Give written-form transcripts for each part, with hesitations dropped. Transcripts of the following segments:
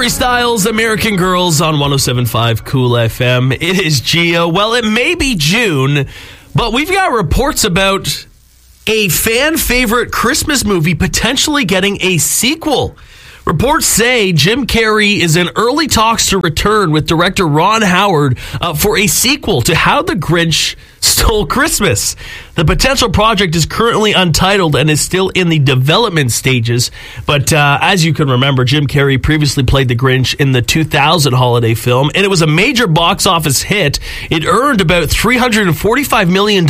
Harry Styles, American Girls on 107.5 Cool FM. It is Gio. Well, it may be June, but we've got reports about a fan favorite Christmas movie potentially getting a sequel. Reports say Jim Carrey is in early talks to return with director Ron Howard for a sequel to How the Grinch Stole Christmas. The potential project is currently untitled and is still in the development stages. But as you can remember, Jim Carrey previously played the Grinch in the 2000 holiday film, and it was a major box office hit. It earned about $345 million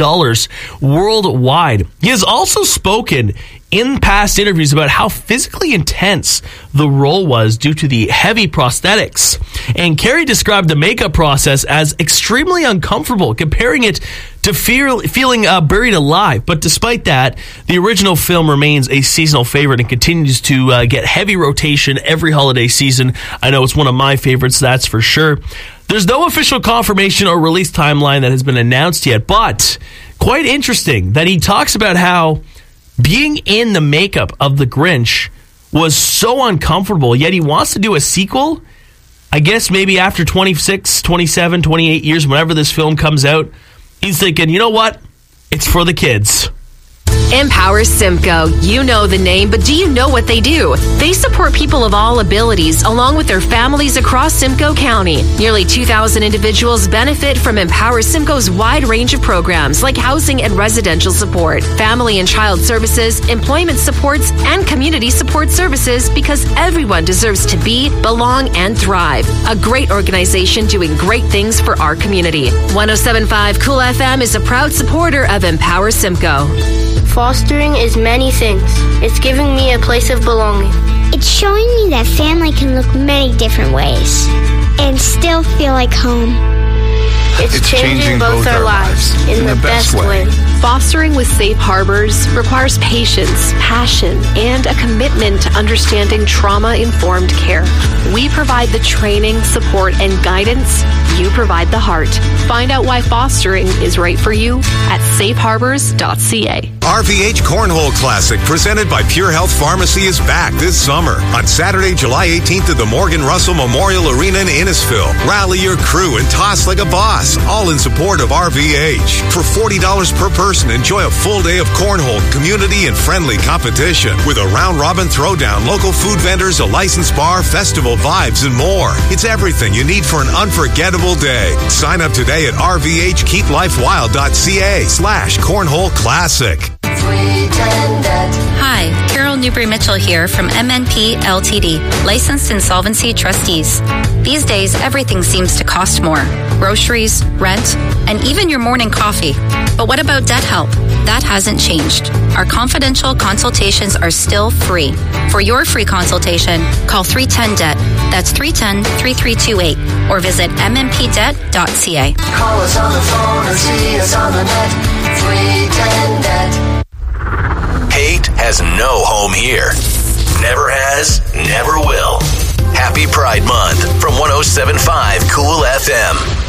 worldwide. He has also spoken in past interviews about how physically intense the role was due to the heavy prosthetics. And Carrey described the makeup process as extremely uncomfortable, comparing it to feeling buried alive. But despite that, the original film remains a seasonal favorite and continues to get heavy rotation every holiday season. I know it's one of my favorites, that's for sure. There's no official confirmation or release timeline that has been announced yet, but quite interesting that he talks about how being in the makeup of the Grinch was so uncomfortable, yet he wants to do a sequel. I guess maybe after 26, 27, 28 years, whenever this film comes out, he's thinking, you know what? It's for the kids. Empower Simcoe. You know the name, but do you know what they do? They support people of all abilities along with their families across Simcoe County. Nearly 2,000 individuals benefit from Empower Simcoe's wide range of programs like housing and residential support, family and child services, employment supports, and community support services, because everyone deserves to be, belong, and thrive. A great organization doing great things for our community. 107.5 Cool FM is a proud supporter of Empower Simcoe. Fostering is many things. It's giving me a place of belonging. It's showing me that family can look many different ways and still feel like home. It's changing both our lives in the best way. Fostering with Safe Harbors requires patience, passion, and a commitment to understanding trauma-informed care. We provide the training, support, and guidance. You provide the heart. Find out why fostering is right for you at safeharbors.ca. RVH Cornhole Classic, presented by Pure Health Pharmacy, is back this summer on Saturday, July 18th at the Morgan Russell Memorial Arena in Innisfil. Rally your crew and toss like a boss, all in support of RVH. For $40 per person, enjoy a full day of cornhole, community, and friendly competition with a round-robin throwdown, local food vendors, a licensed bar, festival vibes, and more. It's everything you need for an unforgettable day. Sign up today at rvhkeeplifewild.ca/cornhole classic. Hi, Carol Newbury-Mitchell here from MNP Ltd, licensed insolvency trustees. These days, everything seems to cost more. Groceries, rent, and even your morning coffee. But what about debt help? That hasn't changed. Our confidential consultations are still free. For your free consultation, call 310-DEBT. That's 310-3328. Or visit mmpdebt.ca. Call us on the phone or see us on the net. 310-DEBT. Hate has no home here. Never has, never will. Happy Pride Month from 107.5 Cool FM.